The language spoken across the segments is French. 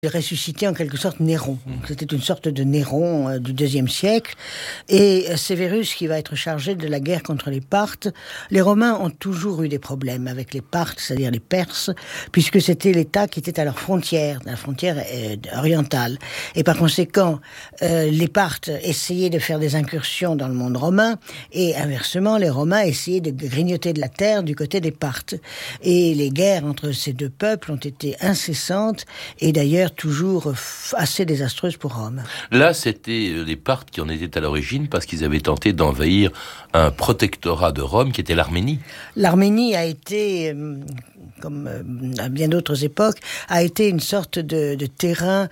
ressuscité en quelque sorte Néron. C'était une sorte de Néron du IIe siècle. Et Sévérus, qui va être chargé de la guerre contre les Parthes, les Romains ont toujours eu des problèmes avec les Parthes, c'est-à-dire les Perses, puisque c'était l'État qui était à leur frontière, la frontière orientale. Et par conséquent, les Parthes essayaient de faire des incursions dans le monde romain, et inversement, les Romains essayaient de grignoter de la terre du côté des Parthes. Et les guerres entre ces deux peuples ont été incessantes, et d'ailleurs toujours assez désastreuses pour Rome. Là, c'était les Parthes qui en étaient à l'origine parce qu'ils avaient tenté d'envahir un protectorat de Rome qui était l'Arménie. L'Arménie a été, comme à bien d'autres époques, a été une sorte de terrain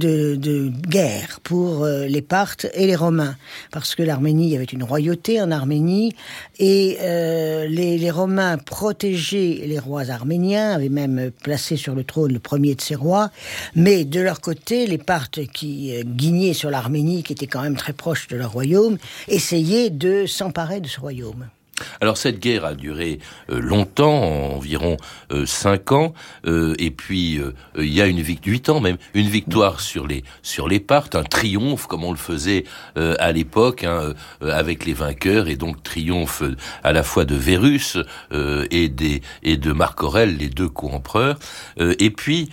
de guerre pour les Parthes et les Romains. Parce que l'Arménie, il y avait une royauté en Arménie, et les Romains protégeaient les rois arméniens, avaient même placé sur le trône le premier de ces rois. Mais de leur côté, les Parthes qui guignaient sur l'Arménie, qui était quand même très proche de leur royaume, essayaient de s'emparer de ce royaume. Alors cette guerre a duré longtemps, environ 5 ans, et puis il y a 8 ans même, une victoire sur les Parthes, un triomphe comme on le faisait à l'époque, avec les vainqueurs, et donc triomphe à la fois de Vérus et de Marc Aurèle, les deux co-empereurs, et puis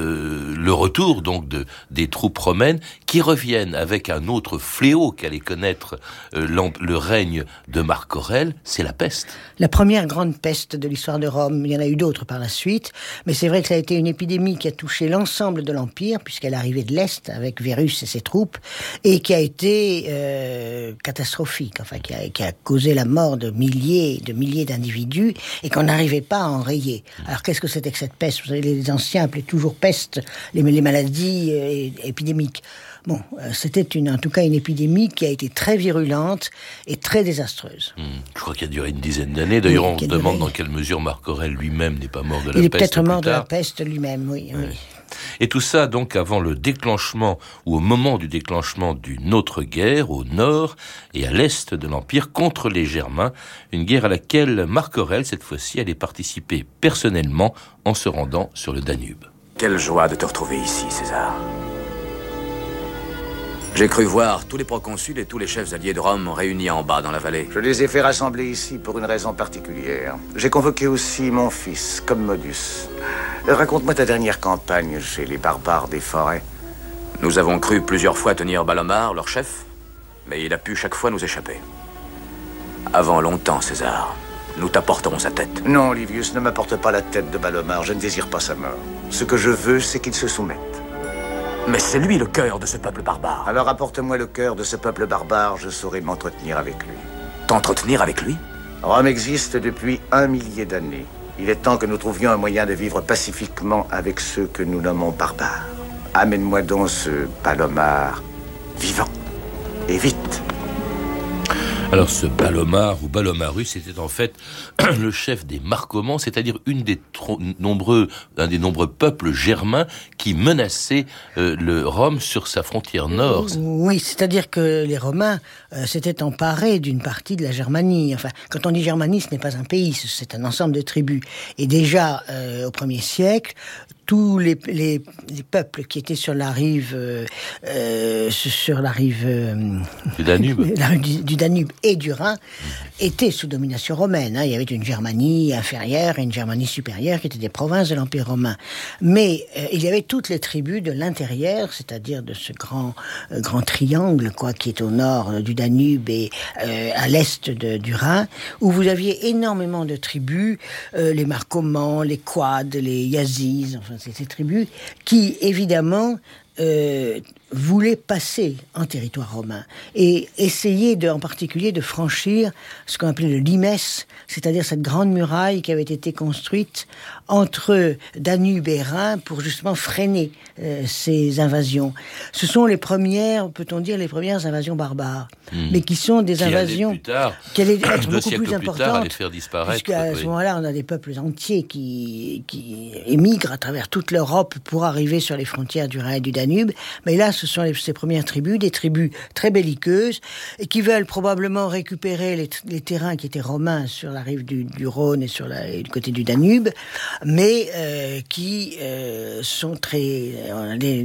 le retour donc des troupes romaines qui reviennent avec un autre fléau qu'allait connaître le règne de Marc Aurèle. C'est la peste. La première grande peste de l'histoire de Rome. Il y en a eu d'autres par la suite, mais c'est vrai que ça a été une épidémie qui a touché l'ensemble de l'Empire, puisqu'elle arrivait de l'Est avec Vérus et ses troupes, et qui a été catastrophique, enfin qui a causé la mort de milliers d'individus, et qu'on n'arrivait pas à enrayer. Alors qu'est-ce que c'était que cette peste ? Vous savez, les anciens appelaient toujours peste les maladies épidémiques. Bon, c'était en tout cas une épidémie qui a été très virulente et très désastreuse. Je crois qu'il a duré une dizaine d'années. D'ailleurs, on se demande dans quelle mesure Marc Aurèle lui-même n'est pas mort de la peste. Il est peut-être mort de la peste lui-même, oui. Et tout ça, donc, avant le déclenchement, ou au moment du déclenchement d'une autre guerre, au nord et à l'est de l'Empire, contre les Germains, une guerre à laquelle Marc Aurèle, cette fois-ci, allait participer personnellement en se rendant sur le Danube. Quelle joie de te retrouver ici, César. J'ai cru voir tous les proconsuls et tous les chefs alliés de Rome réunis en bas dans la vallée. Je les ai fait rassembler ici pour une raison particulière. J'ai convoqué aussi mon fils, Commodus. Raconte-moi ta dernière campagne chez les barbares des forêts. Nous avons cru plusieurs fois tenir Balomar, leur chef, mais il a pu chaque fois nous échapper. Avant longtemps, César, nous t'apporterons sa tête. Non, Livius, ne m'apporte pas la tête de Balomar. Je ne désire pas sa mort. Ce que je veux, c'est qu'il se soumette. Mais c'est lui le cœur de ce peuple barbare. Alors apporte-moi le cœur de ce peuple barbare, je saurai m'entretenir avec lui. T'entretenir avec lui ? Rome existe depuis 1 millier d'années. Il est temps que nous trouvions un moyen de vivre pacifiquement avec ceux que nous nommons barbares. Amène-moi donc ce Balomar vivant. Et vite. Alors ce Balomar ou Balomarus était en fait le chef des Marcomans, c'est-à-dire un des nombreux peuples germains qui menaçaient le Rome sur sa frontière nord. Oui, c'est-à-dire que les Romains s'étaient emparés d'une partie de la Germanie. Enfin, quand on dit Germanie, ce n'est pas un pays, c'est un ensemble de tribus. Et déjà, au 1er siècle, tous les peuples qui étaient sur la rive du Danube, du Danube et du Rhin étaient sous domination romaine. Il y avait une Germanie inférieure et une Germanie supérieure qui étaient des provinces de l'Empire romain. Mais il y avait toutes les tribus de l'intérieur, c'est-à-dire de ce grand triangle qui est au nord du Danube et à l'est du Rhin, où vous aviez énormément de tribus, les Marcomans, les Quads, les Yazis, enfin ces tribus qui évidemment voulaient passer en territoire romain et essayer en particulier de franchir ce qu'on appelait le limes, c'est-à-dire cette grande muraille qui avait été construite entre Danube et Rhin pour justement freiner ces invasions. Ce sont les premières invasions barbares, mais qui sont des invasions qui allaient être beaucoup plus importantes, faire disparaître. Puisqu'à ce moment-là, on a des peuples entiers qui émigrent à travers toute l'Europe pour arriver sur les frontières du Rhin et du Danube. Mais là, ce sont ces premières tribus, des tribus très belliqueuses, et qui veulent probablement récupérer les terrains qui étaient romains sur la rive du Rhône et du côté du Danube, mais qui sont très...